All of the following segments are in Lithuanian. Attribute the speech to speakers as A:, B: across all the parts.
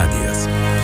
A: radijas.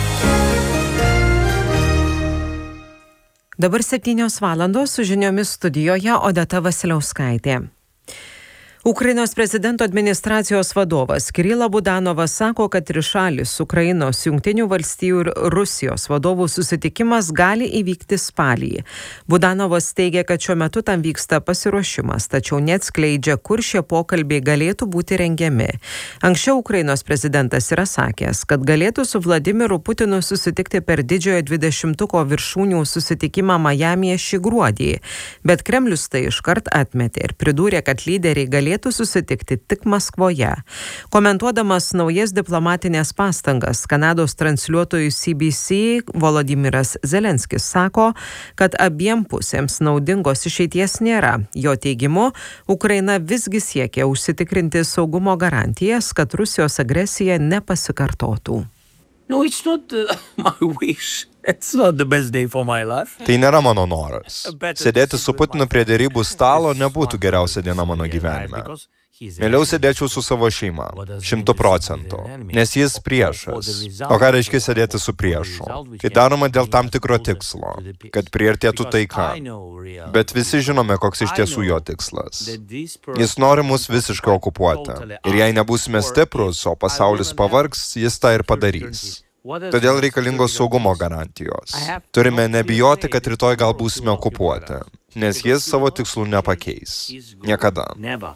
B: Dabar 7 valandos su žiniomis studijoje Odeta Vasiliauskaitė. Ukrainos prezidento administracijos vadovas Kirila Budanovas sako, kad trišalis Ukrainos, Jungtinių valstijų ir Rusijos vadovų susitikimas gali įvykti spalį. Budanovas teigia, kad šiuo metu tam vyksta pasiruošimas, tačiau neatskleidžia, kur šie pokalbiai galėtų būti rengiami. Anksčiau Ukrainos prezidentas yra sakęs, kad galėtų su Vladimiru Putinu susitikti per didžiojo 20-ko viršūnių susitikimą Majamyje šį gruodį, bet Kremlius tai iškart atmetė ir pridūrė, kad lyderiai galėtų susitikti tik Maskvoje. Komentuodamas naujas diplomatinės pastangas, Kanados transliuotojui CBC Volodymyras Zelenskis sako, kad abiem pusėms naudingos išeities nėra. Jo teigimu, Ukraina visgi siekia užsitikrinti saugumo garantijas, kad Rusijos agresija nepasikartotų.
C: No, it's not my wish. It's not the best day for my life.
D: Tai nėra mano noras. Sėdėti su Putinu prie derybų stalo nebūtų geriausia diena mano gyvenime. Mieliau sėdėčiau su savo šeima, 100%, nes jis priešas. O ką reiškia sėdėti su priešu? Kai daroma dėl tam tikro tikslo, kad priartėtų taika. Bet visi žinome, koks iš tiesų jo tikslas. Jis nori mus visiškai okupuoti. Ir jei nebūsime stiprus, o pasaulis pavargs, jis tą ir padarys. Todėl reikalingos saugumo garantijos. Turime nebijoti, kad rytoj gal būsime okupuoti, nes jis savo tikslų nepakeis. Niekada.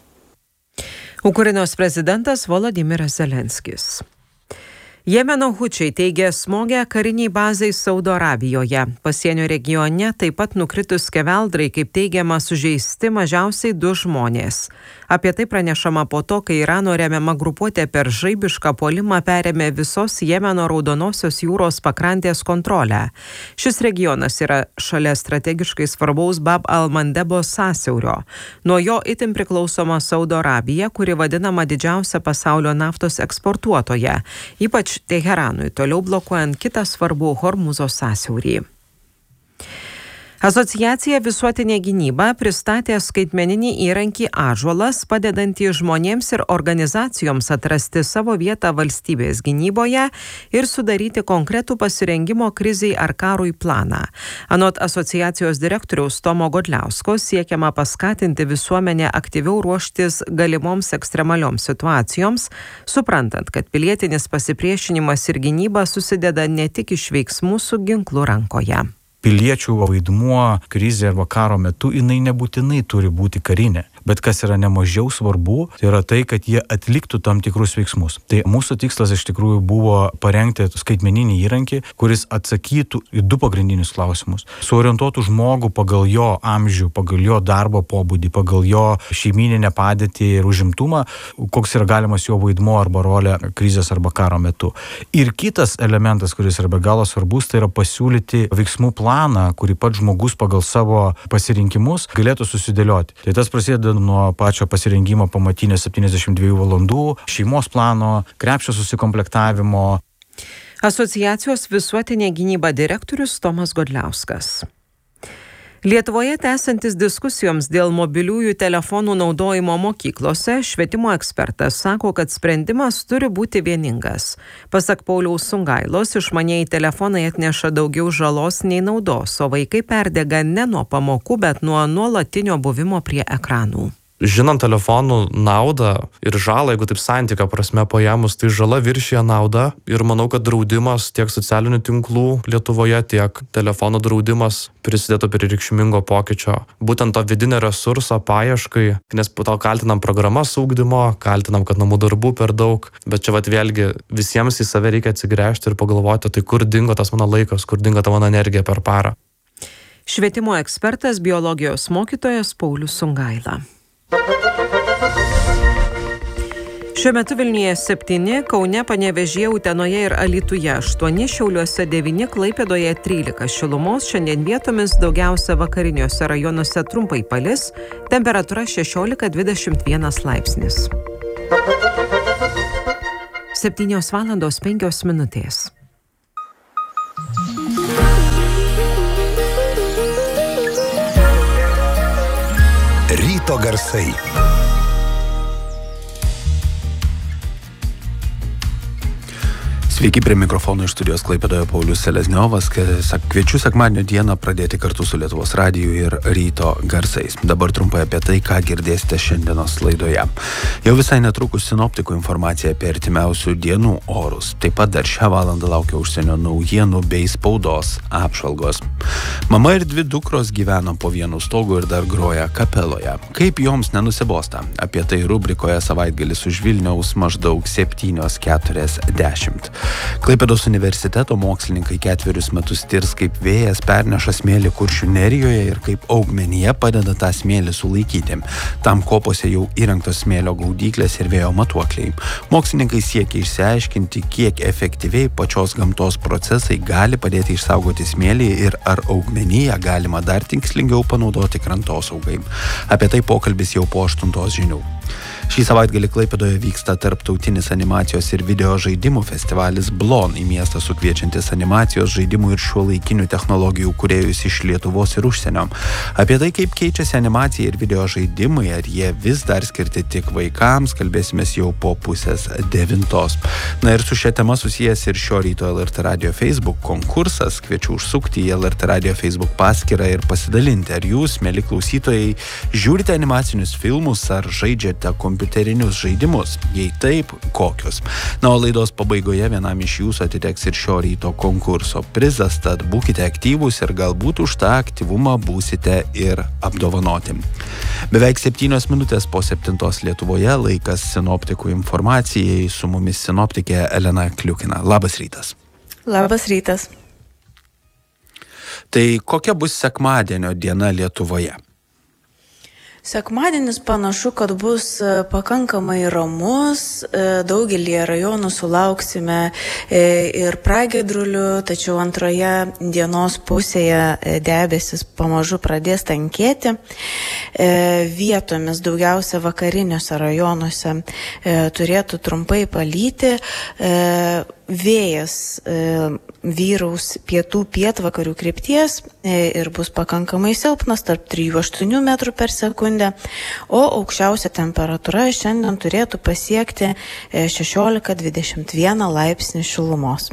B: Ukrainos prezidentas Volodymyras Zelenskis. Jemeno hučiai teigia smogę kariniai bazai Saudo Arabijoje. Pasienio regione taip pat nukritus skeveldrai, kaip teigiama, sužeisti mažiausiai 2 žmonės. Apie tai pranešama po to, kai Irano remiama grupuotė per žaibišką puolimą perėmė visos Jemeno Raudonosios jūros pakrantės kontrolę. Šis regionas yra šalia strategiškai svarbaus Bab al-Mandebo sąsiaurio. Nuo jo itin priklausoma Saudo Arabija, kuri vadinama didžiausia pasaulio naftos eksportuotoja, ypač Teheranui, toliau blokuojant kitą svarbų Hormuzo sąsiaurį. Asociacija Visuotinė gynyba pristatė skaitmeninį įrankį Ąžuolas, padedantį žmonėms ir organizacijoms atrasti savo vietą valstybės gynyboje ir sudaryti konkretų pasirengimo krizei ar karui planą. Anot asociacijos direktoriaus Tomo Godliausko siekiama paskatinti visuomenę aktyviau ruoštis galimoms ekstremalioms situacijoms, suprantant, kad pilietinis pasipriešinimas ir gynyba susideda ne tik iš veiksmų su ginklu rankoje.
E: Piliečių vaidmuo krizė arba karo metu, jinai nebūtinai turi būti karinė. Bet kas yra nemažiau svarbu, tai yra tai, kad jie atliktų tam tikrus veiksmus. Tai mūsų tikslas iš tikrųjų buvo parengti skaitmeninį įrankį, kuris atsakytų į 2 pagrindinius klausimus. Suorientuotų žmogų pagal jo amžių, pagal jo darbo pobūdį, pagal jo šeimyninę padėtį ir užimtumą, koks yra galimas jo vaidmuo arba rolė krizės arba karo metu. Ir kitas elementas, kuris yra be galo svarbus, tai yra pasiūlyti veiksmų planą, kurį pats žmogus pagal savo pasirinkimus galėtų susidėlioti. Tai tas prasideda nuo pačio pasirengimo pamatinės 72 valandų, šeimos plano, krepšio susikomplektavimo.
B: Asociacijos Visuotinė gynyba direktorius Tomas Godliauskas. Lietuvoje tęsiantis diskusijoms dėl mobiliųjų telefonų naudojimo mokyklose, švietimo ekspertas sako, kad sprendimas turi būti vieningas. Pasak Pauliaus Sungailos, išmanieji telefonai atneša daugiau žalos nei naudos, o vaikai perdega ne nuo pamokų, bet nuo nuolatinio buvimo prie ekranų.
F: Žinant telefonų naudą ir žalą, jeigu taip santykio prasme paėmus, tai žala viršija naudą ir manau, kad draudimas tiek socialinių tinklų Lietuvoje, tiek telefonų draudimas prisidėtų prie reikšmingo pokyčio. Būtent to vidinio resurso paieškai, nes po to kaltinam programas ugdymo, kaltinam, kad namų darbų per daug, bet čia vėlgi visiems į save reikia atsigręžti ir pagalvoti, tai kur dingo tas mano laikas, kur dingo ta mano energija per parą.
B: Švietimo ekspertas, biologijos mokytojas Paulius Sungaila. Šiuo metu Vilniuje 7, Kaune, Panevėžyje, Utenoje ir Alytuje 8, Šiauliuose 9, Klaipėdoje 13 šilumos, šiandien vietomis daugiausia vakariniuose rajonuose trumpai palis, temperatūra 16–21 laipsnis. 7:05.
A: Ryto garsai.
G: Sveiki, prie mikrofono iš studijos Klaipėdoje Paulius Selezniovas. Kviečiu sekmadienio dieną pradėti kartu su Lietuvos radiju ir ryto garsais. Dabar trumpai apie tai, ką girdėsite šiandienos laidoje. Jau visai netrukus sinoptikų informacija apie artimiausių dienų orus. Taip pat dar šią valandą laukia užsienio naujienų bei spaudos apžvalgos. Mama ir dvi dukros gyvena po vienu stogu ir dar groja kapeloje. Kaip joms nenusibosta? Apie tai rubrikoje Savaitgalis už Vilniaus maždaug 7:40. Klaipėdos universiteto mokslininkai 4 metus tirs, kaip vėjas perneša smėlį Kuršių Nerijoje ir kaip augmenija padeda tą smėlį sulaikyti. Tam kopose jau įrengtos smėlio gaudyklės ir vėjo matuokliai. Mokslininkai siekia išsiaiškinti, kiek efektyviai pačios gamtos procesai gali padėti išsaugoti smėlį ir ar augmeniją galima dar tikslingiau panaudoti krantosaugai. Apie tai pokalbis jau po 8 žinių. Šį savaitgalį Klaipėdoje vyksta tarptautinis animacijos ir video žaidimų festivalis Blon, į miestą sukviečiantis animacijos žaidimų ir šiuolaikinių technologijų kūrėjus iš Lietuvos ir užsienio. Apie tai, kaip keičiasi animacija ir video žaidimai, ar jie vis dar skirti tik vaikams, kalbėsimės jau po 8:30. Na ir su šia tema susijęs ir šio ryto LRT Radio Facebook konkursas. Kviečiu užsukti į LRT Radio Facebook paskyrą ir pasidalinti, ar jūs, mieli klausytojai, žiūrite animacinius filmus ar žaidžiate kompiuterinius žaidimus, jei taip, kokius. Na, o laidos pabaigoje vienam iš jūsų atiteks ir šio ryto konkurso prizas, tad būkite aktyvūs ir galbūt už tą aktyvumą būsite ir apdovanoti. Beveik 7 minutės po 7 Lietuvoje, laikas sinoptikų informacijai, su mumis sinoptikė Elena Kliukina. Labas rytas.
H: Labas rytas.
G: Tai kokia bus sekmadienio diena Lietuvoje?
H: Sekmadienis panašu, kad bus pakankamai ramus, daugelį rajonų sulauksime ir pragiedrulių, tačiau antroje dienos pusėje debesis pamažu pradės tankėti. Vietomis daugiausia vakariniuose rajonuose turėtų trumpai palyti. Vėjas vyraus pietų pietvakarių krypties ir bus pakankamai silpnas, tarp 3–8 metrų per sekundę, o aukščiausia temperatūra šiandien turėtų pasiekti 16–21 laipsnį šilumos.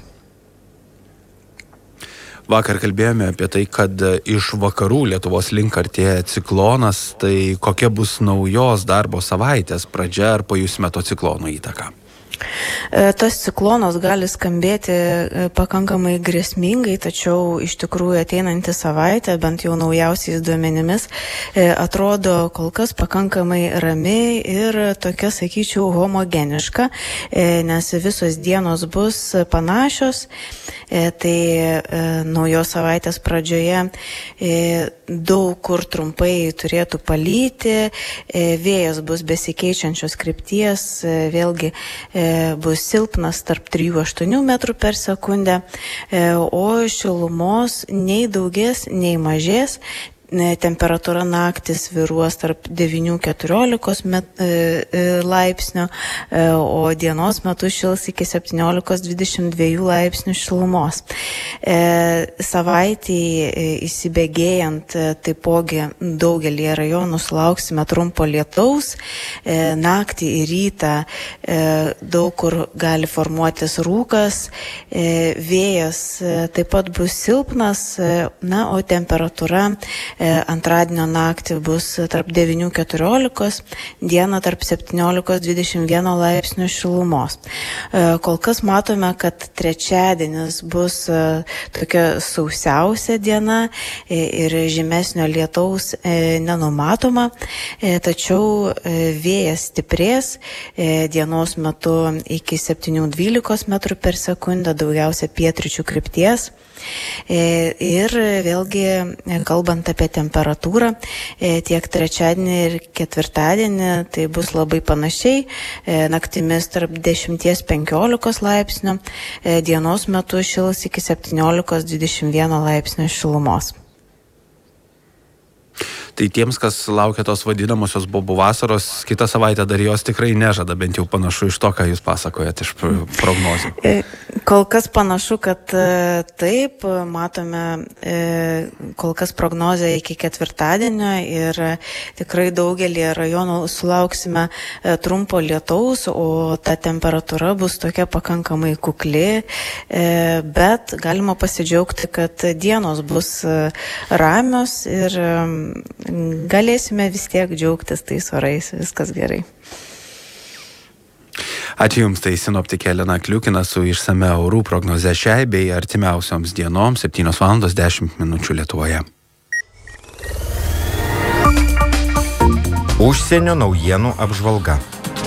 G: Vakar kalbėjome apie tai, kad iš vakarų Lietuvos link artėja ciklonas, tai kokia bus naujos darbo savaitės pradžia, ar pajusime to ciklono įtaką?
H: Tas ciklonas gali skambėti pakankamai grėsmingai, tačiau iš tikrųjų ateinanti savaitė, bent jau naujausiais duomenimis, atrodo kol kas pakankamai ramiai ir tokia, sakyčiau, homogeniška, nes visos dienos bus panašios. Tai naujos savaitės pradžioje daug kur trumpai turėtų palyti, vėjas bus besikeičiančios krypties, vėlgi bus silpnas tarp 3–8 metrų per sekundę, o šilumos nei daugės, nei mažės. Temperatūra naktis svyruos tarp 9–14 laipsnių, o dienos metu šils iki 17–22 laipsnių šilumos. Savaitį įsibėgėjant taipogi daugelį rajonų sulauksime trumpo lietaus. Naktį ir rytą daug kur gali formuotis rūkas. Vėjas taip pat bus silpnas, na, o temperatūra antradienio naktį bus tarp 9–14, dieną tarp 17–21 laipsnių šilumos. Kol kas matome, kad trečiadienis bus tokia sausiausia diena ir žymesnio lietaus nenumatoma, tačiau vėjas stiprės dienos metu iki 7–12 metrų per sekundę, daugiausia pietryčių krypties. Ir vėlgi, kalbant apie temperatūrą, tiek trečiadienį ir ketvirtadienį tai bus labai panašiai, naktimis tarp 10–15 laipsnių, dienos metu šils iki 17–21 laipsnių šilumos.
G: Tai tiems, kas laukia tos vadinamosios bobų vasaros, kitą savaitę dar jos tikrai nežada, bent jau panašu iš to, ką jūs pasakojate iš prognozių.
H: Kol kas panašu, kad taip, matome kol kas prognozę iki ketvirtadienio ir tikrai daugelį rajonų sulauksime trumpo lietaus, o ta temperatūra bus tokia pakankamai kukli, bet galima pasidžiaugti, kad dienos bus ramios ir galėsime vis tiek džiaugtis tais orais, viskas gerai.
G: Ačiū Jums, tai sinoptikė Elena Kliukina su išsame orų prognoze šiai bei artimiausioms dienoms 7:10 Lietuvoje.
A: Užsienio naujienų apžvalga.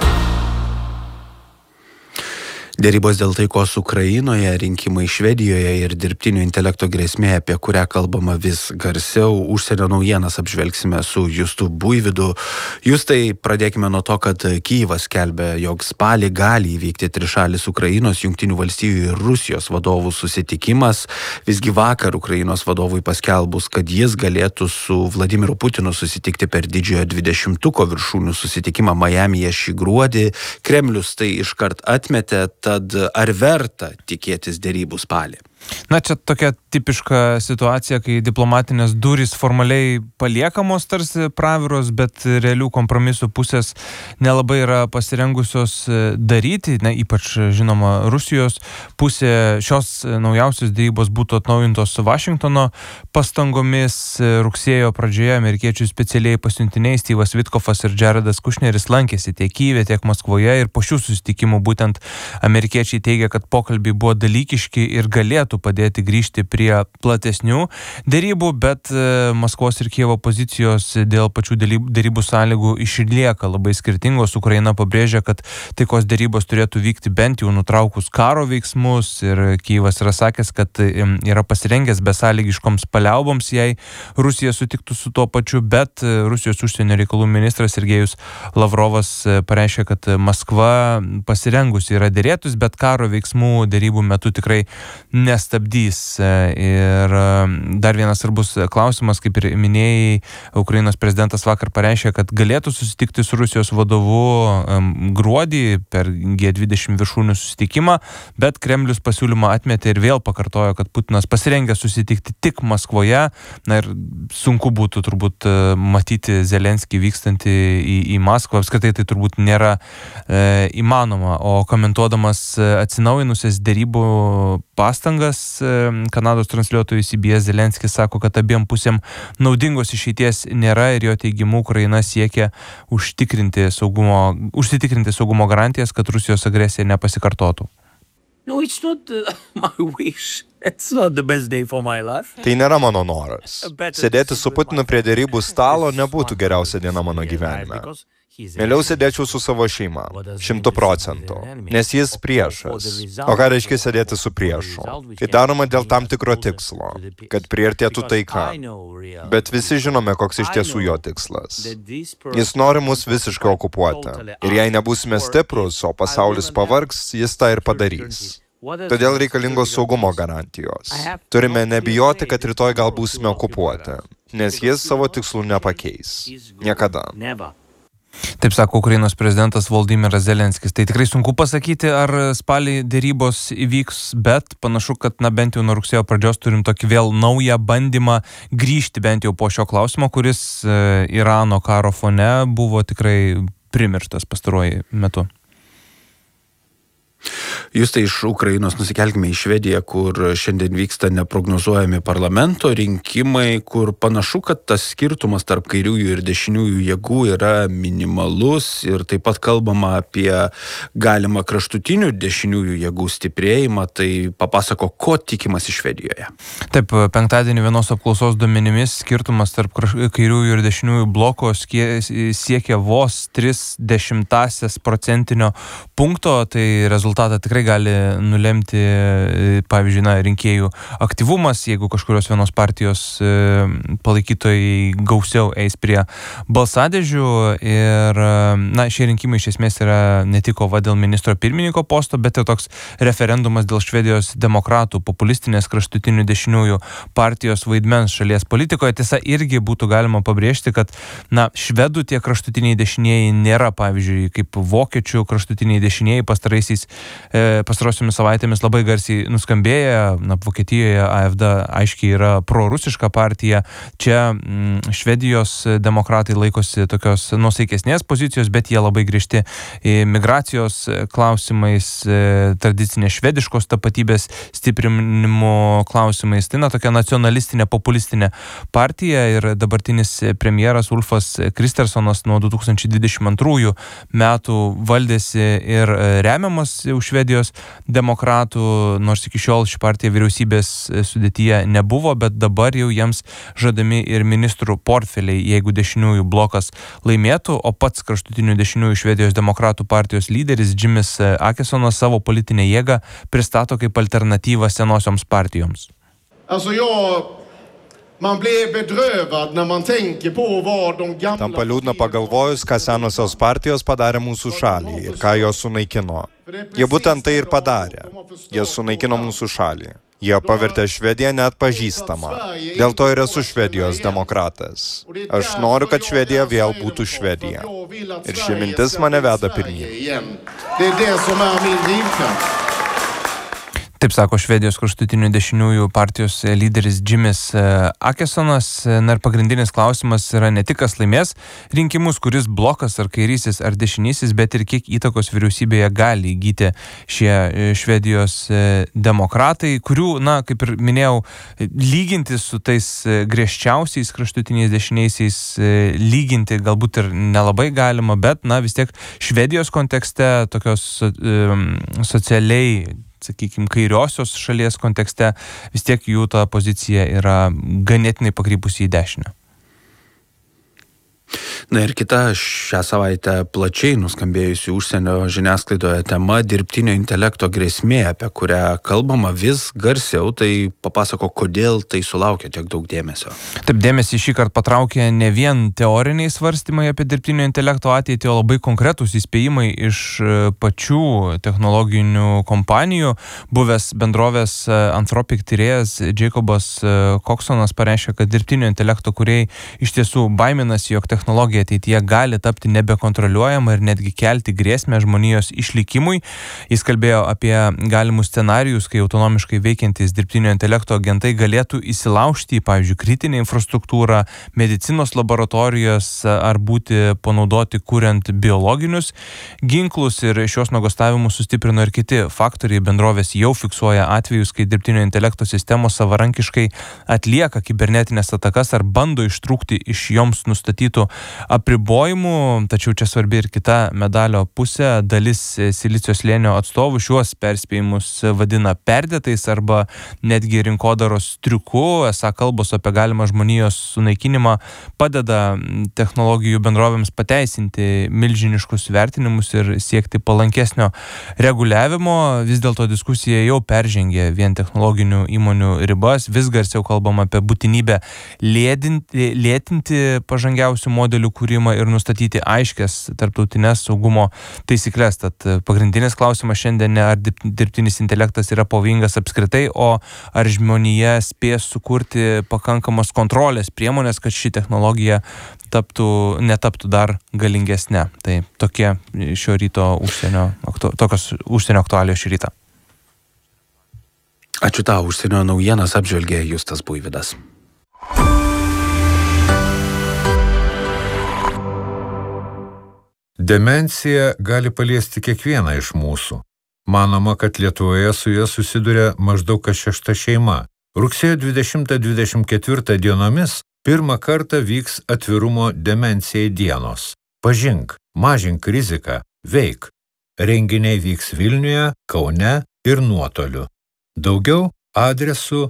G: Dėrybos dėl taikos Ukrainoje, rinkimai Švedijoje ir dirbtinio intelekto grėsmė, apie kurią kalbama vis garsiau. Užsienio naujienas apžvelgsime su Justu Buivydu. Justai, pradėkime nuo to, kad Kyjivas skelbia, jog spalį gali įvykti trišalis Ukrainos, Jungtinių valstijų ir Rusijos vadovų susitikimas. Visgi vakar Ukrainos vadovui paskelbus, kad jis galėtų su Vladimiru Putinu susitikti per didžiojo 20-ko viršūnių susitikimą Majamyje šį gruodį. Kremlius tai iškart atmetė. Tad ar verta tikėtis dėrybų spalį?
I: Na, čia tokia tipiška situacija, kai diplomatinės durys formaliai paliekamos tarsi praviros, bet realių kompromisų pusės nelabai yra pasirengusios daryti, ypač žinoma Rusijos pusė. Šios naujausios dėrybos būtų atnaujintos su Vašingtono pastangomis. Rugsėjo pradžioje amerikiečių specialiai pasiuntiniai Steve'as Witkofas ir Jaredas Kushneris lankėsi tiek Kyjive, tiek Maskvoje ir po šių susitikimų būtent amerikiečiai teigia, kad pokalbiai buvo dalykiški ir galėtų padėti grįžti prie platesnių dėrybų, bet Maskvos ir Kijevo pozicijos dėl pačių dėrybų sąlygų išlieka labai skirtingos. Ukraina pabrėžia, kad taikos dėrybos turėtų vykti bent jau nutraukus karo veiksmus ir Kijevas yra sakęs, kad yra pasirengęs besąlygiškoms paliauboms, jei Rusija sutiktų su tuo pačiu, bet Rusijos užsienio reikalų ministras Sergejus Lavrovas pareiškė, kad Maskva pasirengusi yra dėrėtis, bet karo veiksmų dėrybų metu tikrai nestabdys. Ir dar vienas svarbus klausimas, kaip ir minėjai, Ukrainos prezidentas vakar pareiškė, kad galėtų susitikti su Rusijos vadovu gruodį per G20 viršūnių susitikimą, bet Kremlius pasiūlymą atmetė ir vėl pakartojo, kad Putinas pasirengęs susitikti tik Maskvoje. Na ir sunku būtų turbūt matyti Zelenskį vykstantį į Maskvą, apskritai tai turbūt nėra įmanoma. O komentuodamas atsinaujinusias dėrybų pastangas, Kanados transliuotojui CBS Zelenskis sako, kad abiem pusėm naudingos išeities nėra ir jo teigimu Ukraina siekia užsitikrinti saugumo garantijas, kad Rusijos agresija nepasikartotų.
C: No, it's not my wish. It's not the best day for my life.
D: Tai nėra mano noras. Sėdėti su Putinu prie dėrybų stalo nebūtų geriausia diena mano gyvenime. Mieliau sėdėčiau su savo šeima, 100%, nes jis priešas. O ką reiškia sėdėti su priešu? Tai daroma dėl tam tikro tikslo, kad priartėtų taika. Bet visi žinome, koks iš tiesų jo tikslas. Jis nori mus visiškai okupuoti. Ir jei nebūsime stiprus, o pasaulis pavargs, jis tą ir padarys. Todėl reikalingos saugumo garantijos. Turime nebijoti, kad rytoj gal būsime okupuoti, nes jis savo tikslų nepakeis. Niekada.
I: Taip sako Ukrainos prezidentas Volodymyras Zelenskis. Tai tikrai sunku pasakyti, ar spalį dėrybos įvyks, bet panašu, kad bent jau nuo rugsėjo pradžios turim tokį vėl naują bandymą grįžti bent jau po šio klausimo, kuris Irano karo fone buvo tikrai primirštas pastaruoju metu.
G: Jūs tai iš Ukrainos nusikelkime į Švediją, kur šiandien vyksta neprognozuojami parlamento rinkimai, kur panašu, kad tas skirtumas tarp kairiųjų ir dešiniųjų jėgų yra minimalus ir taip pat kalbama apie galimą kraštutinių dešiniųjų jėgų stiprėjimą. Tai papasako, ko tikimasi Švedijoje.
I: Taip, penktadienį vienos apklausos duomenimis skirtumas tarp kairiųjų ir dešiniųjų bloko siekia vos 0,3% punkto, tai rezultatą tikrai tikrai gali nulemti, pavyzdžiui, rinkėjų aktyvumas, jeigu kažkurios vienos partijos palaikytojai gausiau eis prie balsadėžių. Ir, šie rinkimai iš esmės yra ne tik kova dėl ministro pirmininko posto, bet ir toks referendumas dėl Švedijos demokratų, populistinės kraštutinių dešiniųjų partijos vaidmens šalies politikoje. Tiesa, irgi būtų galima pabrėžti, kad švedų tie kraštutiniai dešinieji nėra, pavyzdžiui, kaip vokiečių kraštutiniai dešinieji pastarosiomis savaitėmis labai garsiai nuskambėję. Vokietijoje AfD aiškiai yra prorusiška partija. Čia Švedijos demokratai laikosi tokios nuosaikesnės pozicijos, bet jie labai griežti migracijos klausimais, tradicinės švediškos tapatybės stiprinimo klausimais. Tai tokia nacionalistinė, populistinė partija ir dabartinis premjeras Ulfas Kristersonas nuo 2022 metų valdėsi ir remiamas jau Švedijos demokratų, nors iki šiol ši partija vyriausybės sudėtyje nebuvo, bet dabar jau jiems žadami ir ministrų portfeliai, jeigu dešiniųjų blokas laimėtų, o pats kraštutinių dešiniųjų Švedijos demokratų partijos lyderis Jimis Akesonas savo politinę jėgą pristato kaip alternatyvą senosioms partijoms.
D: Tampa liūdna pagalvojus, ką senosios partijos padarė mūsų šalį ir ką jos sunaikino. Jie būtent tai ir padarė. Jie sunaikino mūsų šalį. Jie pavertė Švediją neatpažįstamą. Dėl to ir esu Švedijos demokratas. Aš noriu, kad Švedija vėl būtų Švedija. Ir ši mintis mane veda pirmyn.
I: Taip sako Švedijos kraštutinių dešiniųjų partijos lyderis Jimis Akesonas. Ir pagrindinis klausimas yra ne tik, kas laimės rinkimus, kuris blokas ar kairysis ar dešinysis, bet ir kiek įtakos vyriausybėje gali įgyti šie Švedijos demokratai, kurių, kaip ir minėjau, lyginti su tais griežčiausiais kraštutiniais dešiniaisiais lyginti galbūt ir nelabai galima, bet vis tiek Švedijos kontekste tokios socialiai, sakykime, kairiosios šalies kontekste vis tiek jų ta pozicija yra ganėtinai pakrypusi į dešinę.
G: Ir kita šią savaitę plačiai nuskambėjusi užsienio žiniasklaidoje tema dirbtinio intelekto grėsmė, apie kurią kalbama vis garsiau. Tai papasako, kodėl tai sulaukia tiek daug dėmesio.
I: Taip, dėmesį šį kartą patraukė ne vien teoriniai svarstymai apie dirbtinio intelekto ateitį, o labai konkretūs įspėjimai iš pačių technologinių kompanijų. Buvęs bendrovės Anthropic tyrėjas Jacobas Coxonas pareiškė, kad dirbtinio intelekto kūrėjai iš tiesų baiminasi, jog technologija ateityje gali tapti nebekontroliuojama ir netgi kelti grėsmę žmonijos išlikimui. Jis kalbėjo apie galimus scenarijus, kai autonomiškai veikiantys dirbtinio intelekto agentai galėtų įsilaužti į, pavyzdžiui, kritinę infrastruktūrą, medicinos laboratorijos ar būti panaudoti kuriant biologinius ginklus. Ir šios nuogąstavimus sustiprino ir kiti faktoriai. Bendrovės jau fiksuoja atvejus, kai dirbtinio intelekto sistemos savarankiškai atlieka kibernetinės atakas ar bando ištrūkti iš joms nustatytų apribojimų, tačiau čia svarbi ir kita medalio pusė. Dalis Silicio slėnio atstovų šiuos perspėjimus vadina perdėtais arba netgi rinkodaros triuku. Esą kalbos apie galimą žmonijos sunaikinimą padeda technologijų bendrovėms pateisinti milžiniškus vertinimus ir siekti palankesnio reguliavimo. Vis dėlto diskusija jau peržengė vien technologinių įmonių ribas. Vis garsiau kalbama apie būtinybę lėtinti pažangiausių modelių kūrimą ir nustatyti aiškias tarptautinės saugumo taisyklės. Tad pagrindinis klausimas šiandien ne ar dirbtinis intelektas yra pavojingas apskritai, o ar žmonija spės sukurti pakankamos kontrolės priemonės, kad ši technologija netaptų dar galingesnė. Tai tokie šio ryto tokios užsienio aktualijos šį rytą.
G: Ačiū tau, užsienio naujienas apžvelgė Justas Buivydas.
J: Demencija gali paliesti kiekvieną iš mūsų. Manoma, kad Lietuvoje su ja susiduria maždaug kas 6 šeima. Rugsėjo 20-24 dienomis pirmą kartą vyks atvirumo demencijai dienos. Pažink, mažink riziką, veik. Renginiai vyks Vilniuje, Kaune ir nuotoliu. Daugiau adresu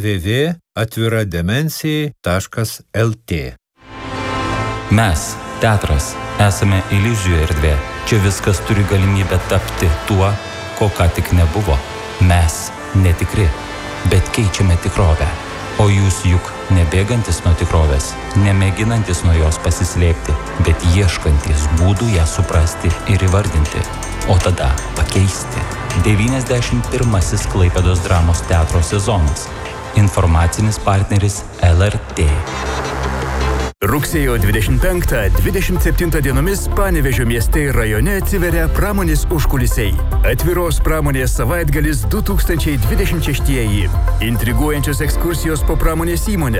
J: www.atvirademencijai.lt.
K: Mes, teatras, esame iliuzijų erdvė. Čia viskas turi galimybę tapti tuo, ko ko ką tik nebuvo. Mes netikri, bet keičiame tikrovę. O jūs juk nebėgantis nuo tikrovės, nemėginantis nuo jos pasislėpti, bet ieškantis būdų ją suprasti ir įvardinti, o tada pakeisti. 91. Klaipėdos dramos teatro sezonas. Informacinis partneris LRT.
L: Rugsėjo 25-27 dienomis Panevėžio mieste ir rajone atsiveria pramonės užkulisiai. Atviros pramonės savaitgalis 2026. Intriguojančios ekskursijos po pramonės įmonės.